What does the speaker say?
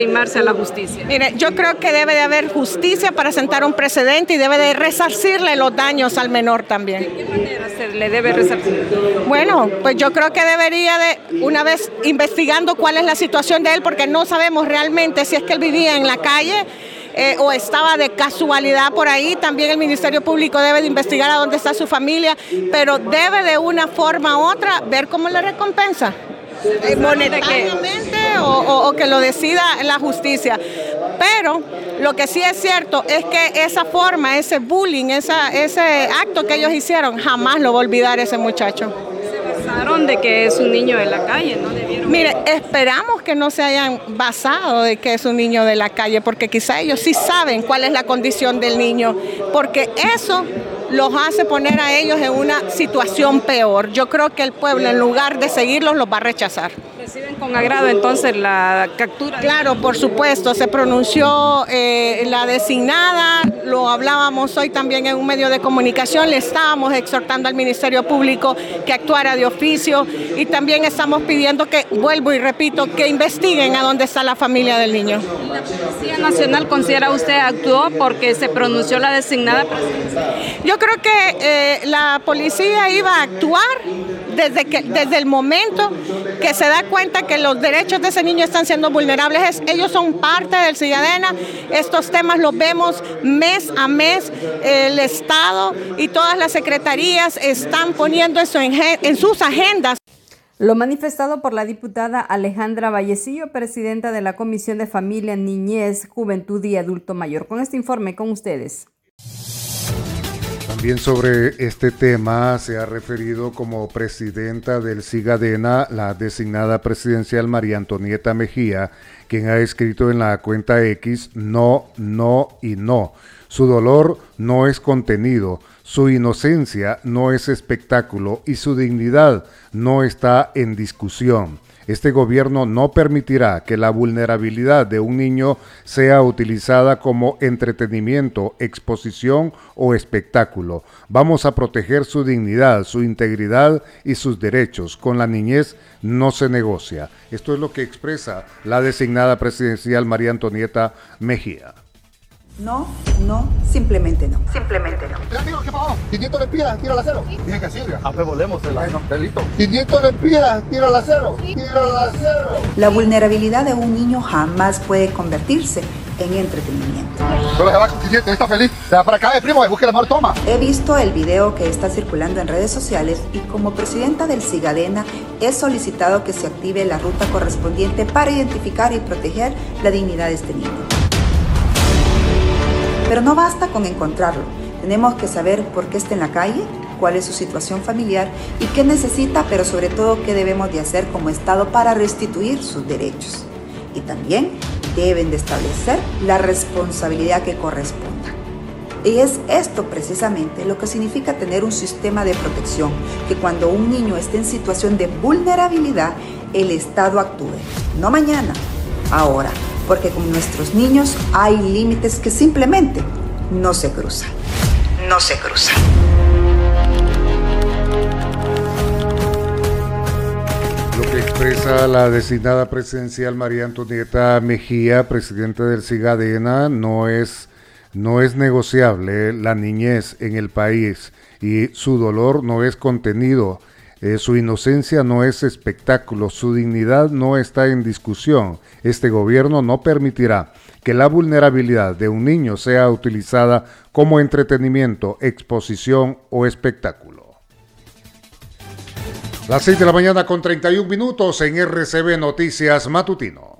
Arrimarse a la justicia. Mire, yo creo que debe de haber justicia para sentar un precedente y debe de resarcirle los daños al menor también. ¿De qué manera se le debe resarcir? Bueno, pues yo creo que debería de, una vez investigando cuál es la situación de él, porque no sabemos realmente si es que él vivía en la calle o estaba de casualidad por ahí. También el Ministerio Público debe de investigar a dónde está su familia, pero debe de una forma u otra ver cómo le recompensa. Monetariamente o que lo decida la justicia. Pero lo que sí es cierto es que esa forma, ese bullying, ese acto que ellos hicieron, jamás lo va a olvidar ese muchacho. Se basaron de que es un niño de la calle, ¿no? Mire, esperamos que no se hayan basado de que es un niño de la calle, porque quizá ellos sí saben cuál es la condición del niño, porque eso los hace poner a ellos en una situación peor. Yo creo que el pueblo, en lugar de seguirlos, los va a rechazar. ¿Reciben con agrado entonces la captura? Claro, por supuesto, se pronunció la designada, lo hablábamos hoy también en un medio de comunicación, le estábamos exhortando al Ministerio Público que actuara de oficio y también estamos pidiendo que, vuelvo y repito, que investiguen a dónde está la familia del niño. ¿La Policía Nacional considera usted actuó porque se pronunció la designada presidencial? Yo creo que la policía iba a actuar desde el momento que se da cuenta que los derechos de ese niño están siendo vulnerables. Ellos son parte del Cigadena, estos temas los vemos mes a mes, el Estado y todas las secretarías están poniendo eso en sus agendas. Lo manifestado por la diputada Alejandra Vallecillo, presidenta de la Comisión de Familia, Niñez, Juventud y Adulto Mayor. Con este informe con ustedes. También sobre este tema se ha referido como presidenta del Cigadena la designada presidencial María Antonieta Mejía, quien ha escrito en la cuenta X, no, no y no. Su dolor no es contenido, su inocencia no es espectáculo y su dignidad no está en discusión. Este gobierno no permitirá que la vulnerabilidad de un niño sea utilizada como entretenimiento, exposición o espectáculo. Vamos a proteger su dignidad, su integridad y sus derechos. Con la niñez no se negocia. Esto es lo que expresa la designada presidencial María Antonieta Mejía. No, no, simplemente no. Simplemente no. ¿Qué amigo, qué pasó? 500 lempiras, tiro al acero. Dije que Silvia. Volvemos el delito. 500 lempiras, tiro al acero. Tiro al acero. La vulnerabilidad de un niño jamás puede convertirse en entretenimiento. Solo se va con 500, está feliz. Se va para acá, primo, busque la mejor toma. He visto el video que está circulando en redes sociales y como presidenta del Cigadena he solicitado que se active la ruta correspondiente para identificar y proteger la dignidad de este niño. Pero no basta con encontrarlo, tenemos que saber por qué está en la calle, cuál es su situación familiar y qué necesita, pero sobre todo qué debemos de hacer como Estado para restituir sus derechos. Y también deben de establecer la responsabilidad que corresponda. Y es esto precisamente lo que significa tener un sistema de protección, que cuando un niño esté en situación de vulnerabilidad, el Estado actúe, no mañana, ahora. Porque con nuestros niños hay límites que simplemente no se cruzan. No se cruzan. Lo que expresa la designada presidencial María Antonieta Mejía, presidenta del Cigadena, no es negociable la niñez en el país y su dolor no es contenido. Su inocencia no es espectáculo, su dignidad no está en discusión. Este gobierno no permitirá que la vulnerabilidad de un niño sea utilizada como entretenimiento, exposición o espectáculo. Las 6 de la mañana con 31 minutos en RCB Noticias Matutino.